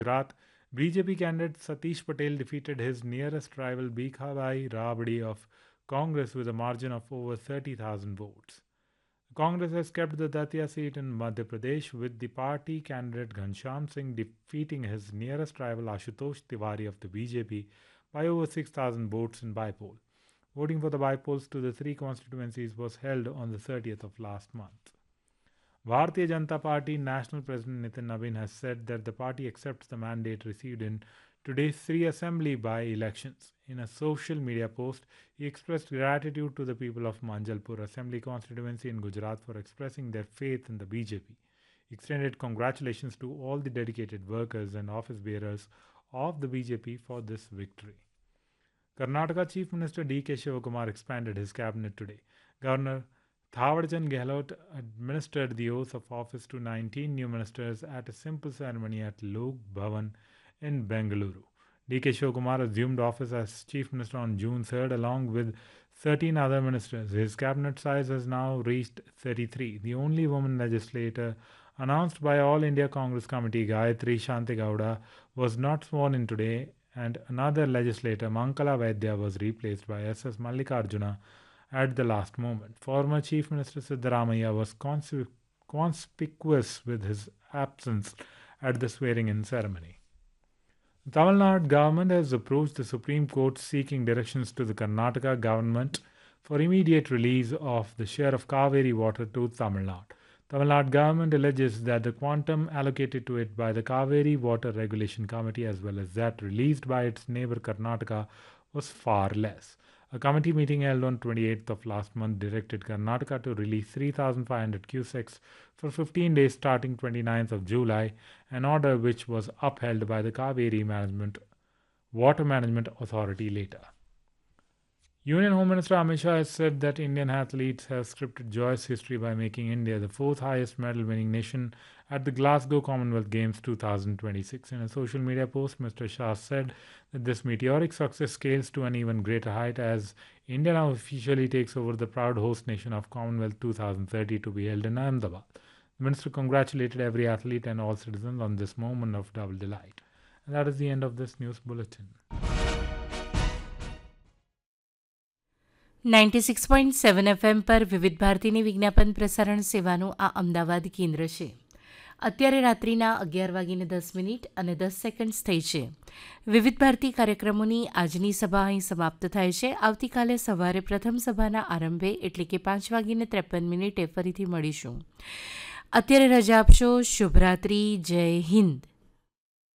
Gujarat, BJP candidate Satish Patel defeated his nearest rival Bhikhabhai Rabdi of Congress with a margin of over 30,000 votes. Congress has kept the Datia seat in Madhya Pradesh, with the party candidate Ghanshyam Singh defeating his nearest rival Ashutosh Tiwari of the BJP by over 6,000 votes in bypoll. Voting for the bypolls to the three constituencies was held on the 30th of last month. Bharatiya Janata Party National President Nitin Nabin has said that the party accepts the mandate received in today's three assembly by-elections. In a social media post, he expressed gratitude to the people of Manjalpur Assembly constituency in Gujarat for expressing their faith in the BJP. He extended congratulations to all the dedicated workers and office bearers of the BJP for this victory. Karnataka Chief Minister D.K. Shivakumar expanded his cabinet today. Governor Thawarchand Gehlot administered the oath of office to 19 new ministers at a simple ceremony at Lok Bhavan in Bengaluru. D.K. Shivakumar assumed office as Chief Minister on June 3rd along with 13 other ministers. His cabinet size has now reached 33. The only woman legislator announced by All India Congress Committee, Gayatri Shantigowda, was not sworn in today, and another legislator, Mankala Vaidya, was replaced by S.S. Mallikarjuna at the last moment. Former Chief Minister Siddaramaiah was conspicuous with his absence at the swearing-in ceremony. The Tamil Nadu government has approached the Supreme Court seeking directions to the Karnataka government for immediate release of the share of Kaveri water to Tamil Nadu. Tamil Nadu government alleges that the quantum allocated to it by the Kaveri Water Regulation Committee as well as that released by its neighbor Karnataka was far less. A committee meeting held on 28th of last month directed Karnataka to release 3,500 cusecs for 15 days starting 29th of July, an order which was upheld by the Kaveri Water Management Authority later. Union Home Minister Amit Shah has said that Indian athletes have scripted joyous history by making India the fourth highest medal winning nation at the Glasgow Commonwealth Games 2026. In a social media post, Mr. Shah said that this meteoric success scales to an even greater height as India now officially takes over the proud host nation of Commonwealth 2030 to be held in Ahmedabad. The minister congratulated every athlete and all citizens on this moment of double delight. And that is the end of this news bulletin. 96.7 FM પર વિવિધ ભારતીની વિજ્ઞાપન પ્રસારણ સેવાનું આ અમદાવાદ કેન્દ્ર છે. અત્યારે રાત્રિના 11:10 અને 10 સેકન્ડ્સ થઈ છે. વિવિધ ભારતી કાર્યક્રમોની આજની સભા અહીં સમાપ્ત થાય છે. આવતીકાલે સવારે પ્રથમ સભાના આરંભે એટલે કે 5:53 ફરીથી મળીશું. અત્યારે રજા આપશો. શુભરાત્રિ. જય હિન્દ.